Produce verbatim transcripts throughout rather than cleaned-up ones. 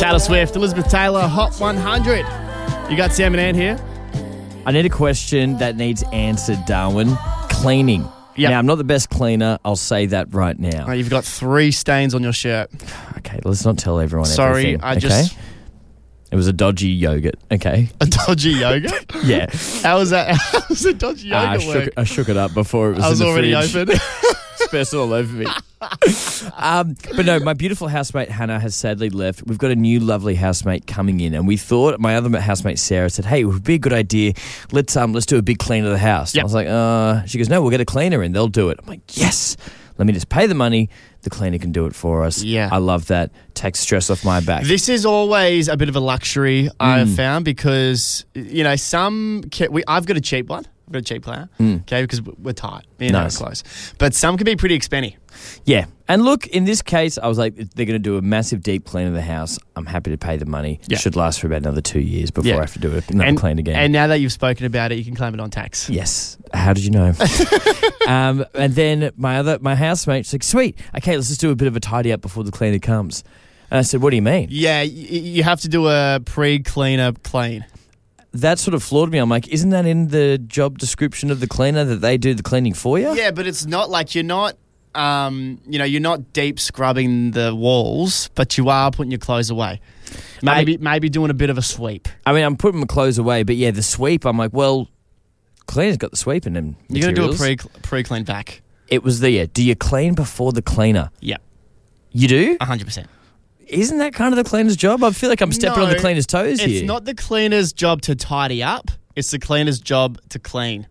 Taylor Swift, Elizabeth Taylor, Hot one hundred. You got Sam and Ann here? I need a question that needs answered, Darwin. Cleaning. Yep. Now, I'm not the best cleaner. I'll say that right now. Oh, you've got three stains on your shirt. Okay, let's not tell everyone Sorry, everything. I okay? just... It was a dodgy yogurt, okay? A dodgy yogurt? Yeah. How was that? How was a dodgy Uh, I, yogurt work? shook, I shook it up before it was I was in the already fridge. open. It's all over me. um, but no, my beautiful housemate Hannah has sadly left. We've got a new lovely housemate coming in, and we thought, my other housemate Sarah said, hey, it would be a good idea. Let's um, let's do a big clean of the house. Yep. I was like, uh, she goes, no, we'll get a cleaner in. They'll do it. I'm like, yes. Let me just pay the money. The cleaner can do it for us. Yeah. I love that. Takes stress off my back. This is always a bit of a luxury I've found because, you know, some... Ca- we, I've got a cheap one. I've got a cheap cleaner, Mm. okay, because we're tight. Me and Nice. nice. close. But some can be pretty expensive. Yeah. And look, in this case, I was like, they're going to do a massive deep clean of the house. I'm happy to pay the money. Yeah. It should last for about another two years before Yeah. I have to do it, another and, clean again. And now that you've spoken about it, you can claim it on tax. Yes. How did you know? um, and then my other my housemate's like, sweet. Okay, let's just do a bit of a tidy up before the cleaner comes. And I said, what do you mean? Yeah, y- you have to do a pre-cleaner clean. That sort of floored me. I'm like, isn't that in the job description of the cleaner that they do the cleaning for you? Yeah, but it's not like you're not, um, you know, you're not deep scrubbing the walls, but you are putting your clothes away. Maybe, I mean- maybe doing a bit of a sweep. I mean, I'm putting my clothes away, but yeah, the sweep, I'm like, well, cleaner's got the sweep in them. You're going to do a materials. pre pre-clean vac. It was the, yeah, do you clean before the cleaner? Yeah, You do? one hundred percent. Isn't that kind of the cleaner's job? I feel like I'm stepping on the No, cleaner's toes It's here. not the cleaner's job to tidy up. It's the cleaner's job to clean.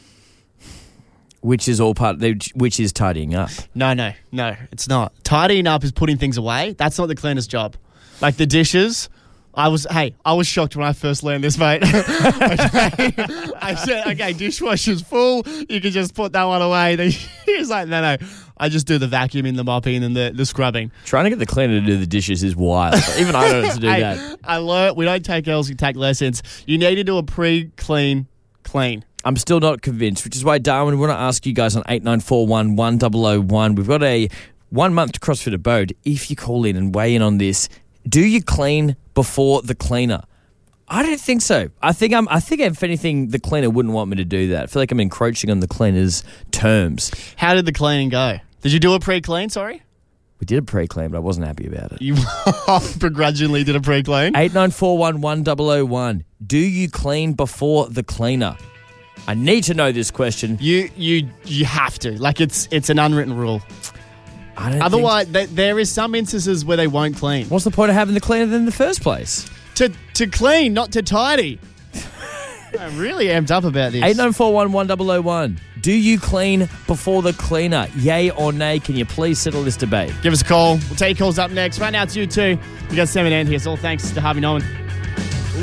Which is all part, which is tidying up. No, no, no, it's not. Tidying up is putting things away. That's not the cleaner's job. Like the dishes, I was, hey, I was shocked when I first learned this, mate. Okay. I said, okay, dishwasher's full. You can just put that one away. Then he was like, no, no, I just do the vacuuming, the mopping, and the, the scrubbing. Trying to get the cleaner to do the dishes is wild. Even I don't know how to do Hey, that. I learned, we don't take L's, we take lessons. You need to do a pre-clean clean. I'm still not convinced, which is why, Darwin, we want to ask you guys on eight nine four one, one zero zero one. We've got a one-month CrossFit abode. If you call in and weigh in on this, do you clean before the cleaner? I don't think so. I think I'm. I think if anything, the cleaner wouldn't want me to do that. I feel like I'm encroaching on the cleaner's terms. How did the cleaning go? Did you do a pre-clean, sorry? We did a pre-clean, but I wasn't happy about it. You begrudgingly did a pre-clean? eight nine four one, one zero zero one. Do you clean before the cleaner? I need to know this question. You you you have to. Like it's it's an unwritten rule. I don't Otherwise, th- there is some instances where they won't clean. What's the point of having the cleaner then in the first place? To to clean, not to tidy. I'm really amped up about this. eight nine four one, one zero zero one. Do you clean before the cleaner? Yay or nay? Can you please settle this debate? Give us a call. We'll take calls up next. Right now it's you two. We got Sam and Ann here, so all thanks to Harvey Norman.